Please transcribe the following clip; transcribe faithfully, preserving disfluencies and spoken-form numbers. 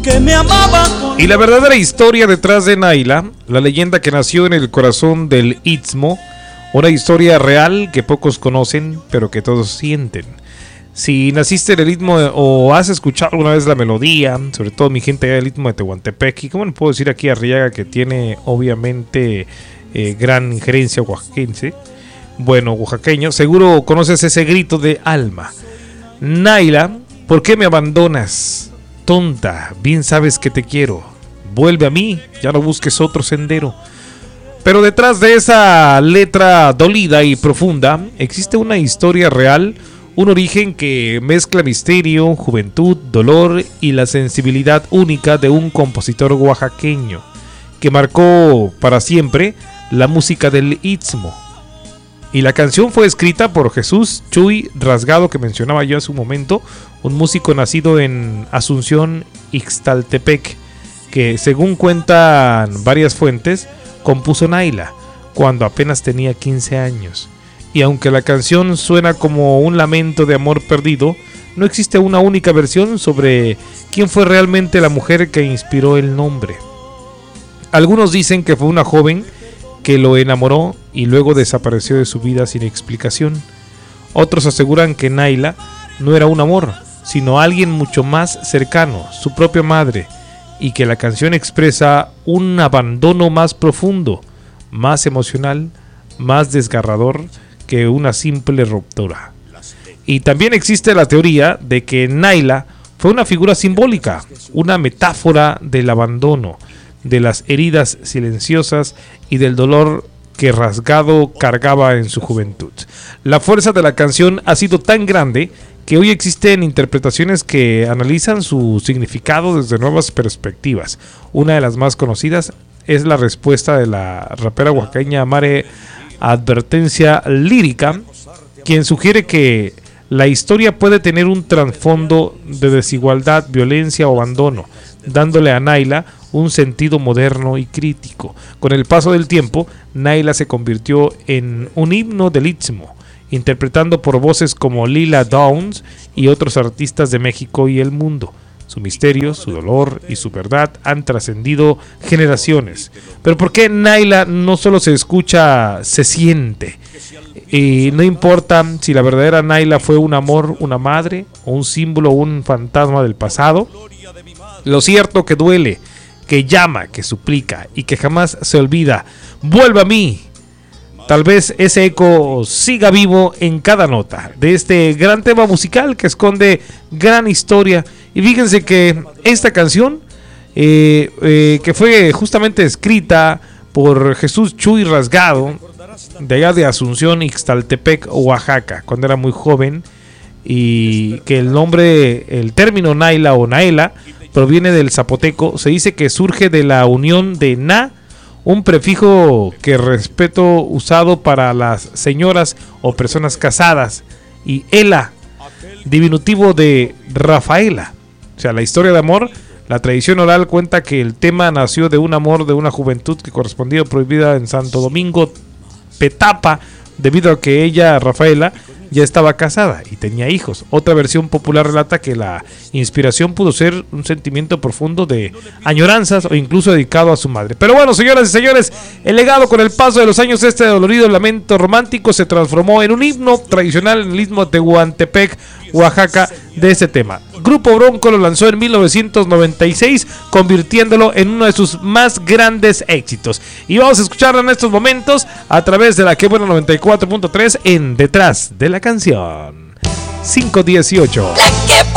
que me amaba. Y la verdadera historia detrás de Naila, la leyenda que nació en el corazón del Istmo, una historia real que pocos conocen, pero que todos sienten. Si naciste en el Istmo o has escuchado alguna vez la melodía, sobre todo mi gente allá del Istmo de Tehuantepec, y como le puedo decir aquí a Arriaga, que tiene obviamente eh, gran injerencia oaxaquense, bueno, oaxaqueño, seguro conoces ese grito de alma. Naila, ¿por qué me abandonas? Tonta, bien sabes que te quiero. Vuelve a mí, ya no busques otro sendero. Pero detrás de esa letra dolida y profunda existe una historia real, un origen que mezcla misterio, juventud, dolor y la sensibilidad única de un compositor oaxaqueño que marcó para siempre la música del Istmo. Y la canción fue escrita por Jesús Chuy Rasgado, que mencionaba yo hace un momento, un músico nacido en Asunción, Ixtaltepec, que según cuentan varias fuentes, compuso Naila cuando apenas tenía quince años. Y aunque la canción suena como un lamento de amor perdido, no existe una única versión sobre quién fue realmente la mujer que inspiró el nombre. Algunos dicen que fue una joven que lo enamoró y luego desapareció de su vida sin explicación. Otros aseguran que Naila no era un amor, sino alguien mucho más cercano, su propia madre, y que la canción expresa un abandono más profundo, más emocional, más desgarrador que una simple ruptura. Y también existe la teoría de que Naila fue una figura simbólica, una metáfora del abandono, de las heridas silenciosas y del dolor que Rasgado cargaba en su juventud. La fuerza de la canción ha sido tan grande que hoy existen interpretaciones que analizan su significado desde nuevas perspectivas. Una de las más conocidas es la respuesta de la rapera oaxaqueña Mare Advertencia Lírica, quien sugiere que la historia puede tener un trasfondo de desigualdad, violencia o abandono, dándole a Naila un sentido moderno y crítico. Con el paso del tiempo, Naila se convirtió en un himno del Istmo, interpretando por voces como Lila Downs y otros artistas de México y el mundo. Su misterio, su dolor y su verdad han trascendido generaciones. Pero ¿por qué Naila no solo se escucha, se siente? Y no importa si la verdadera Naila fue un amor, una madre, o un símbolo, un fantasma del pasado. Lo cierto que duele, que llama, que suplica y que jamás se olvida. ¡Vuelve a mí! Tal vez ese eco siga vivo en cada nota de este gran tema musical que esconde gran historia. Y fíjense que esta canción, eh, eh, que fue justamente escrita por Jesús Chuy Rasgado, de allá de Asunción, Ixtaltepec, Oaxaca, cuando era muy joven, y que el nombre, el término Naila o Naela, proviene del zapoteco. Se dice que surge de la unión de na, un prefijo que respeto usado para las señoras o personas casadas, y ela, diminutivo de Rafaela. O sea, la historia de amor, la tradición oral cuenta que el tema nació de un amor de una juventud que correspondía prohibida en Santo Domingo Petapa, debido a que ella, Rafaela, ya estaba casada y tenía hijos. Otra versión popular relata que la inspiración pudo ser un sentimiento profundo de añoranzas o incluso dedicado a su madre. Pero bueno, señoras y señores, el legado con el paso de los años, este dolorido lamento romántico se transformó en un himno tradicional en el Istmo de Tehuantepec, Oaxaca, de ese tema. Grupo Bronco lo lanzó en mil novecientos noventa y seis, convirtiéndolo en uno de sus más grandes éxitos. Y vamos a escucharlo en estos momentos a través de la Que Buena noventa y cuatro punto tres en Detrás de la Canción. cinco dieciocho.